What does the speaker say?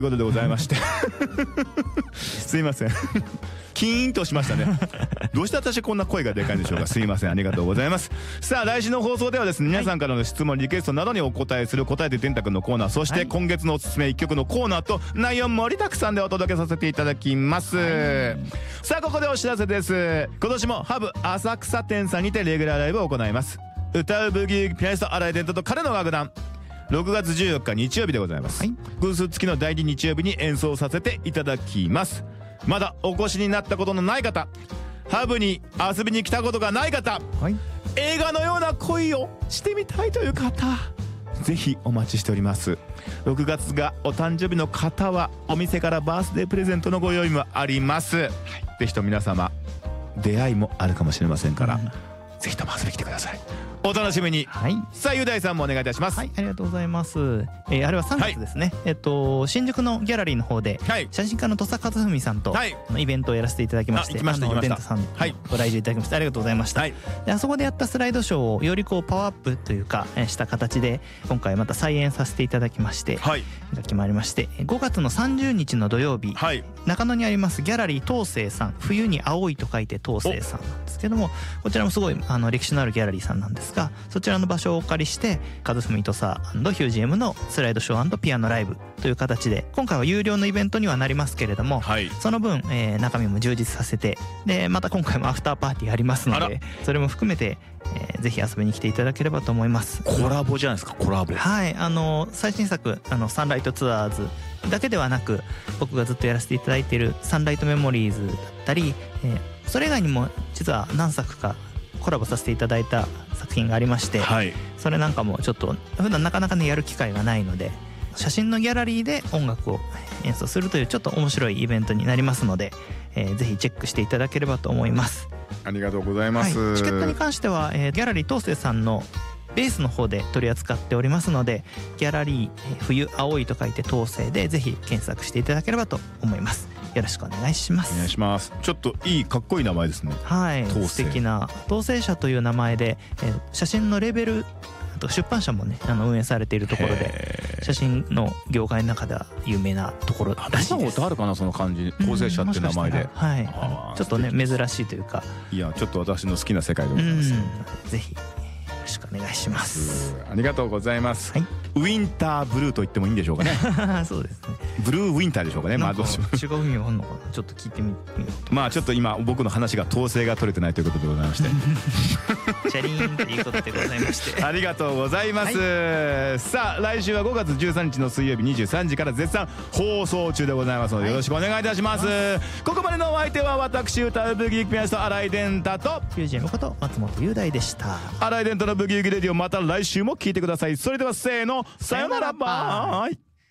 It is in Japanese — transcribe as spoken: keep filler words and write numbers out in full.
ということでございましてすいませんキーンとしましたねどうして私こんな声がでかいんでしょうか。すいません、ありがとうございます。さあ来週の放送ではですね、皆さんからの質問リクエストなどにお答えする答えて電卓のコーナー、そして今月のおすすめいっきょくのコーナーと内容盛りだくさんでお届けさせていただきます、はい、さあここでお知らせです。今年もハブ浅草店さんにてレギュラーライブを行います。歌うブギウギピアニスト荒井伝統と彼の楽団、ろくがつじゅうよっか日曜日でございます、はい、ブース付きのだいに日曜日に演奏させていただきます。まだお越しになったことのない方、ハブに遊びに来たことがない方、はい、映画のような恋をしてみたいという方、ぜひお待ちしております。ろくがつがお誕生日の方はお店からバースデープレゼントのご用意もあります、はい、ぜひと皆様出会いもあるかもしれませんから、うん、ぜひとも遊びに来てください。お楽しみに、はい、さあ雄大さんもお願いいたします。 はい、ありがとうございます。えー、あれはさんがつですね、はい、えっと新宿のギャラリーの方で、はい、写真家の土佐和文さんと、はい、イベントをやらせていただきまして、 行きました行きました。 デンタさんご来場いただきましてありがとうございました、はい、であそこでやったスライドショーをよりこうパワーアップというか、えー、した形で今回また再演させていただきまして、はい、が決まりまして、ごがつのさんじゅうにちの土曜日、はい、中野にありますギャラリー東星さん、冬に青いと書いて東星さんなんですけども、こちらもすごいあの歴史のあるギャラリーさんなんですが、そちらの場所をお借りして和文土佐&ヒュージエムのスライドショー&ピアノライブという形で、今回は有料のイベントにはなりますけれども、はい、その分、えー、中身も充実させて、でまた今回もアフターパーティーありますので、それも含めて、えー、ぜひ遊びに来ていただければと思います。 コラボじゃないですか、コラボ。 はい、あの最新作あのサンライトツアーズだけではなく、僕がずっとやらせていただいているサンライトメモリーズだったり、えー、それ以外にも実は何作かコラボさせていただいた作品がありまして、はい、それなんかもちょっと普段なかなかねやる機会がないので、写真のギャラリーで音楽を演奏するというちょっと面白いイベントになりますので、えー、ぜひチェックしていただければと思います。 ありがとうございます、 はい、チケットに関しては、えー、ギャラリー東星さんのベースの方で取り扱っておりますので、ギャラリー、えー、冬青いと書いて東星でぜひ検索していただければと思います。よろしくお願いします。 お願いします。ちょっといいかっこいい名前ですね。 はい、素敵な東星社という名前で、えー、写真のレベル、あと出版社もねあの運営されているところで、写真の業界の中では有名なところらしいです。 見たことあるかな、その感じ、東星社って名前で。 はい、ちょっとね珍しいというか、 いやちょっと私の好きな世界でございます。 ぜひよろしくお願いします。 ありがとうございます、はい、ウィンターブルーと言ってもいいんでしょうかねそうですね、 ブルーウィンターでしょうかね。 まあどうしよう、違う意味があるのかな、ちょっと聞いてみよう。 まあちょっと今僕の話が統制が取れてないということでございましてチャリーンということでございましてありがとうございます、はい、さあ来週はごがつじゅうさんにちの水曜日にじゅうさんじから絶賛放送中でございますので、よろしくお願いいたします、はい、ここまでのお相手は私歌うブギウギピアニスト荒井伝太とヒュージエムこと松本雄大でした。 荒井伝太のブギウギレディオ、また来週も聞いてください。それではせーの、さよなら、バイ。